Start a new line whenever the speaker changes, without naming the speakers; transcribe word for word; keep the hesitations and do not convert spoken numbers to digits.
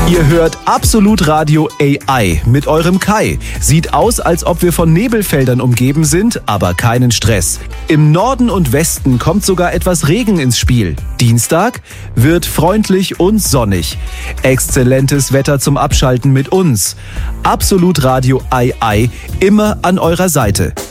Ihr hört Absolut Radio A I mit eurem Kai. Sieht aus, als ob wir von Nebelfeldern umgeben sind, aber keinen Stress. Im Norden und Westen kommt sogar etwas Regen ins Spiel. Dienstag wird freundlich und sonnig. Exzellentes Wetter zum Abschalten mit uns. Absolut Radio A I, immer an eurer Seite.